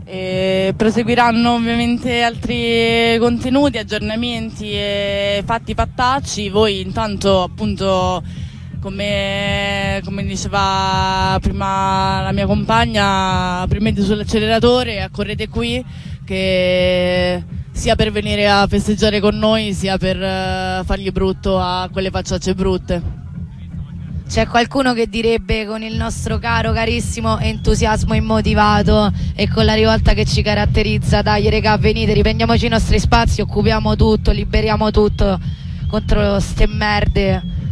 E proseguiranno ovviamente altri contenuti, aggiornamenti e fattacci. Voi intanto, appunto, come diceva prima la mia compagna, premete sull'acceleratore e accorrete qui, che sia per venire a festeggiare con noi sia per fargli brutto a quelle facciacce brutte. C'è qualcuno che direbbe, con il nostro carissimo entusiasmo immotivato e con la rivolta che ci caratterizza: dai regà, venite, riprendiamoci i nostri spazi, occupiamo tutto, liberiamo tutto contro ste merde